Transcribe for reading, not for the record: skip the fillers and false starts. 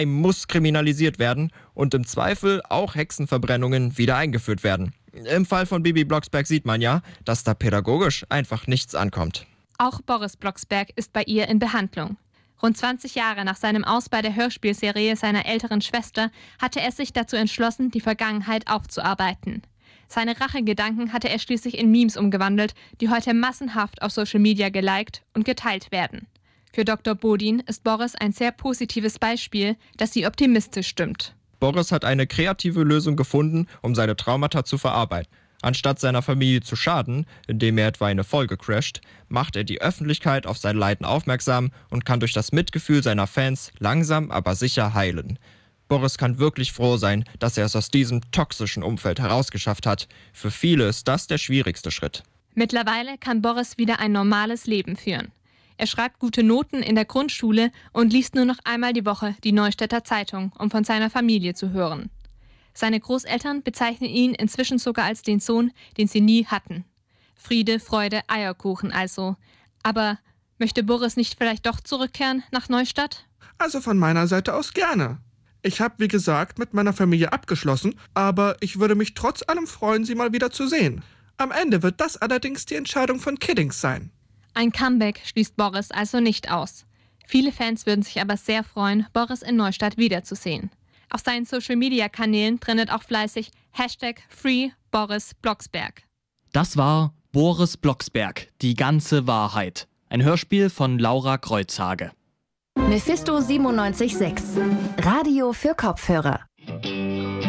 muss kriminalisiert werden und im Zweifel auch Hexenverbrennungen wieder eingeführt werden. Im Fall von Bibi Blocksberg sieht man ja, dass da pädagogisch einfach nichts ankommt. Auch Boris Blocksberg ist bei ihr in Behandlung. Rund 20 Jahre nach seinem Aus bei der Hörspielserie seiner älteren Schwester hatte er sich dazu entschlossen, die Vergangenheit aufzuarbeiten. Seine Rachegedanken hatte er schließlich in Memes umgewandelt, die heute massenhaft auf Social Media geliked und geteilt werden. Für Dr. Bodin ist Boris ein sehr positives Beispiel, das sie optimistisch stimmt. Boris hat eine kreative Lösung gefunden, um seine Traumata zu verarbeiten. Anstatt seiner Familie zu schaden, indem er etwa eine Folge crasht, macht er die Öffentlichkeit auf sein Leiden aufmerksam und kann durch das Mitgefühl seiner Fans langsam, aber sicher heilen. Boris kann wirklich froh sein, dass er es aus diesem toxischen Umfeld herausgeschafft hat. Für viele ist das der schwierigste Schritt. Mittlerweile kann Boris wieder ein normales Leben führen. Er schreibt gute Noten in der Grundschule und liest nur noch einmal die Woche die Neustädter Zeitung, um von seiner Familie zu hören. Seine Großeltern bezeichnen ihn inzwischen sogar als den Sohn, den sie nie hatten. Friede, Freude, Eierkuchen also. Aber möchte Boris nicht vielleicht doch zurückkehren nach Neustadt? Also von meiner Seite aus gerne. Ich habe, wie gesagt, mit meiner Familie abgeschlossen, aber ich würde mich trotz allem freuen, sie mal wieder zu sehen. Am Ende wird das allerdings die Entscheidung von Kiddings sein. Ein Comeback schließt Boris also nicht aus. Viele Fans würden sich aber sehr freuen, Boris in Neustadt wiederzusehen. Auf seinen Social-Media-Kanälen trendet auch fleißig #FreeBorisBlocksberg. Das war Boris Blocksberg, die ganze Wahrheit. Ein Hörspiel von Laura Kreuzhage. Mephisto 97.6. Radio für Kopfhörer.